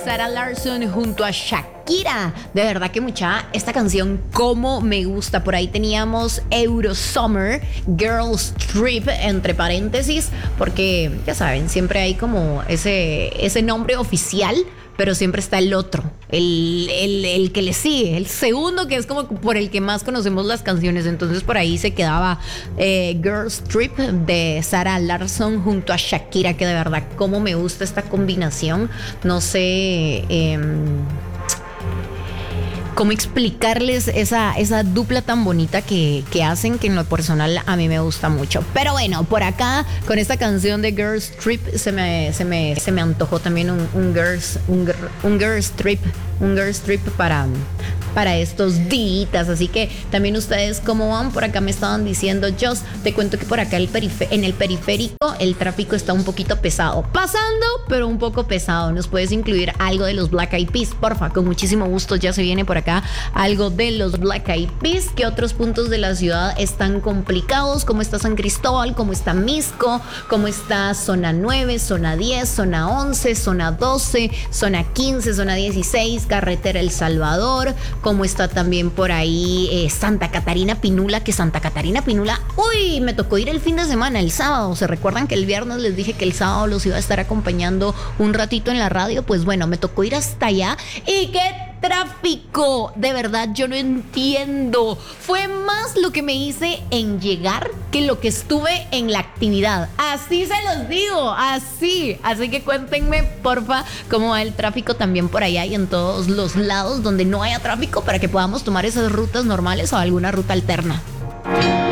Sarah Larsson junto a Shakira. De verdad que mucha, esta canción como me gusta. Por ahí teníamos Eurosummer, Girls Trip, entre paréntesis, porque ya saben, siempre hay como ese nombre oficial, pero siempre está el otro, el que le sigue, el segundo, que es como por el que más conocemos las canciones. Entonces por ahí se quedaba Girls Trip de Sarah Larsson junto a Shakira, que de verdad como me gusta esta combinación. No sé cómo explicarles esa dupla tan bonita que hacen, que en lo personal a mí me gusta mucho. Pero bueno, por acá con esta canción de Girls Trip se me antojó también un Girls Trip para estos días. Así que también ustedes cómo van. Por acá me estaban diciendo, Just, te cuento que por acá en el periférico el tráfico está un poquito pesado, pasando pero un poco pesado. ¿Nos puedes incluir algo de los Black Eyed Peas? Porfa, con muchísimo gusto. Ya se viene por acá algo de los Black Eyed Peas. ¿Qué otros puntos de la ciudad están complicados? ¿Cómo está San Cristóbal? ¿Cómo está Misco? ¿Cómo está zona 9, zona 10, zona 11, zona 12, zona 15, zona 16, carretera El Salvador? ¿Cómo está también por ahí Santa Catarina Pinula? Que Santa Catarina Pinula, uy, me tocó ir el fin de semana, el sábado. ¿Se recuerdan que el viernes les dije que el sábado los iba a estar acompañando un ratito en la radio? Pues bueno, me tocó ir hasta allá. ¿Y qué tráfico? De verdad, yo no entiendo. Fue más lo que me hice en llegar que lo que estuve en la actividad. Así se los digo, así. Así que cuéntenme, porfa, cómo va el tráfico también por allá y en todos los lados donde no haya tráfico, para que podamos tomar esas rutas normales o alguna ruta alterna.